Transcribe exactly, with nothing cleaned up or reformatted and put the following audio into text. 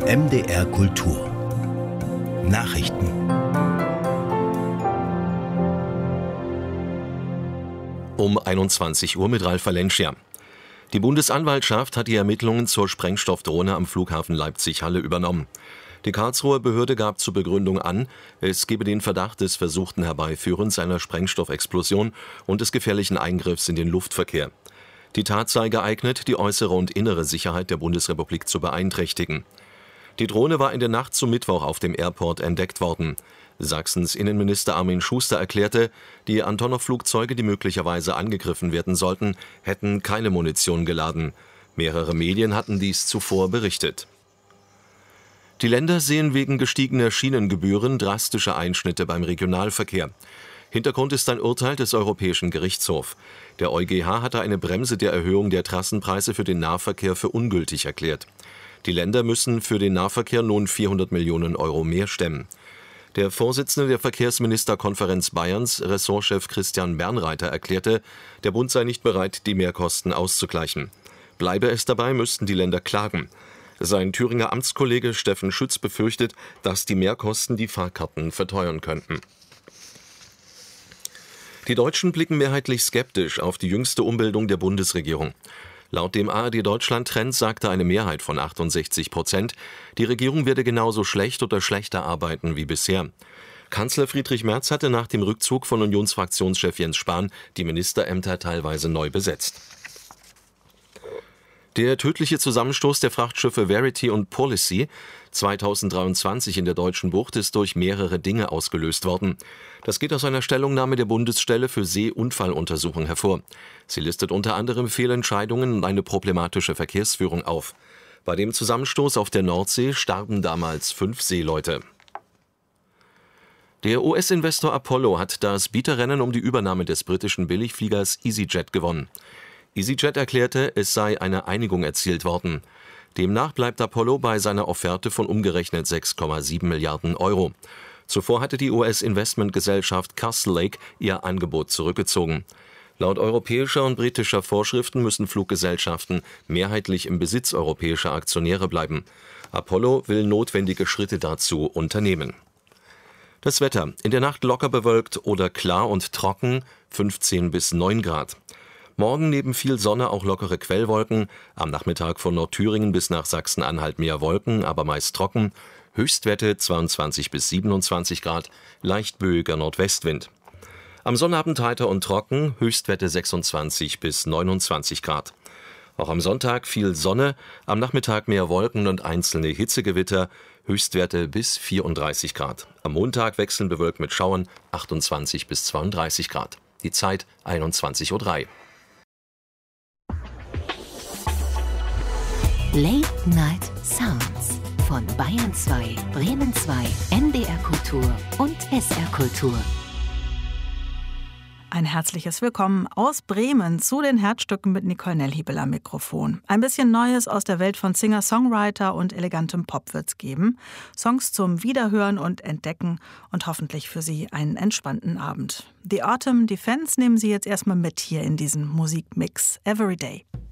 M D R Kultur Nachrichten. Um einundzwanzig Uhr mit Ralf Valencia. Die Bundesanwaltschaft hat die Ermittlungen zur Sprengstoffdrohne am Flughafen Leipzig-Halle übernommen. Die Karlsruher Behörde gab zur Begründung an, es gebe den Verdacht des versuchten Herbeiführens einer Sprengstoffexplosion und des gefährlichen Eingriffs in den Luftverkehr. Die Tat sei geeignet, die äußere und innere Sicherheit der Bundesrepublik zu beeinträchtigen. Die Drohne war in der Nacht zum Mittwoch auf dem Airport entdeckt worden. Sachsens Innenminister Armin Schuster erklärte, die Antonov-Flugzeuge, die möglicherweise angegriffen werden sollten, hätten keine Munition geladen. Mehrere Medien hatten dies zuvor berichtet. Die Länder sehen wegen gestiegener Schienengebühren drastische Einschnitte beim Regionalverkehr. Hintergrund ist ein Urteil des Europäischen Gerichtshofs. Der EuGH hatte eine Bremse der Erhöhung der Trassenpreise für den Nahverkehr für ungültig erklärt. Die Länder müssen für den Nahverkehr nun vierhundert Millionen Euro mehr stemmen. Der Vorsitzende der Verkehrsministerkonferenz Bayerns, Ressortchef Christian Bernreiter, erklärte, der Bund sei nicht bereit, die Mehrkosten auszugleichen. Bleibe es dabei, müssten die Länder klagen. Sein Thüringer Amtskollege Steffen Schütz befürchtet, dass die Mehrkosten die Fahrkarten verteuern könnten. Die Deutschen blicken mehrheitlich skeptisch auf die jüngste Umbildung der Bundesregierung. Laut dem A R D-Deutschland-Trend sagte eine Mehrheit von achtundsechzig Prozent, die Regierung werde genauso schlecht oder schlechter arbeiten wie bisher. Kanzler Friedrich Merz hatte nach dem Rückzug von Unionsfraktionschef Jens Spahn die Ministerämter teilweise neu besetzt. Der tödliche Zusammenstoß der Frachtschiffe Verity und Policy zweitausenddreiundzwanzig in der Deutschen Bucht ist durch mehrere Dinge ausgelöst worden. Das geht aus einer Stellungnahme der Bundesstelle für Seeunfalluntersuchung hervor. Sie listet unter anderem Fehlentscheidungen und eine problematische Verkehrsführung auf. Bei dem Zusammenstoß auf der Nordsee starben damals fünf Seeleute. Der U S-Investor Apollo hat das Bieterrennen um die Übernahme des britischen Billigfliegers EasyJet gewonnen. EasyJet erklärte, es sei eine Einigung erzielt worden. Demnach bleibt Apollo bei seiner Offerte von umgerechnet sechs Komma sieben Milliarden Euro. Zuvor hatte die U S-Investmentgesellschaft Castle Lake ihr Angebot zurückgezogen. Laut europäischer und britischer Vorschriften müssen Fluggesellschaften mehrheitlich im Besitz europäischer Aktionäre bleiben. Apollo will notwendige Schritte dazu unternehmen. Das Wetter: In der Nacht locker bewölkt oder klar und trocken, fünfzehn bis neun Grad. Morgen neben viel Sonne auch lockere Quellwolken, am Nachmittag von Nordthüringen bis nach Sachsen-Anhalt mehr Wolken, aber meist trocken, Höchstwerte zweiundzwanzig bis siebenundzwanzig Grad, leicht böiger Nordwestwind. Am Sonnabend heiter und trocken, Höchstwerte sechsundzwanzig bis neunundzwanzig Grad. Auch am Sonntag viel Sonne, am Nachmittag mehr Wolken und einzelne Hitzegewitter, Höchstwerte bis vierunddreißig Grad. Am Montag wechseln bewölkt mit Schauern, achtundzwanzig bis zweiunddreißig Grad. Die Zeit einundzwanzig Uhr drei. Late Night Sounds von Bayern zwei, Bremen zwei, M D R Kultur und S R Kultur. Ein herzliches Willkommen aus Bremen zu den Herzstücken mit Nicole Nellhiebel am Mikrofon. Ein bisschen Neues aus der Welt von Singer-Songwriter und elegantem Pop wird's geben. Songs zum Wiederhören und Entdecken und hoffentlich für Sie einen entspannten Abend. The Autumn Defense nehmen Sie jetzt erstmal mit hier in diesen Musikmix Everyday.